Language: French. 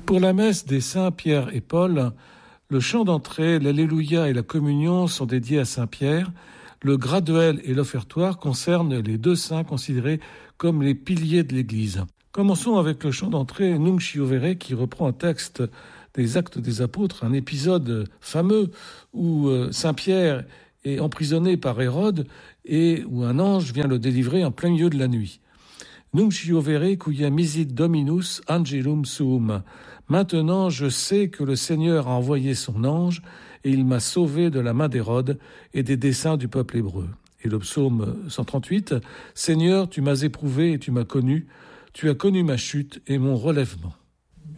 Pour la messe des saints Pierre et Paul, le chant d'entrée, l'Alléluia et la communion sont dédiés à saint Pierre. Le graduel et l'offertoire concernent les deux saints considérés comme les piliers de l'Église. Commençons avec le chant d'entrée Nunc Sciovere qui reprend un texte des Actes des Apôtres, un épisode fameux où saint Pierre est emprisonné par Hérode et où un ange vient le délivrer en plein milieu de la nuit. Nunc Sciovere cuia misit Dominus angelum suum. Maintenant, je sais que le Seigneur a envoyé son ange et il m'a sauvé de la main d'Hérode et des desseins du peuple hébreu. Et le psaume 138, Seigneur, tu m'as éprouvé et tu m'as connu, tu as connu ma chute et mon relèvement.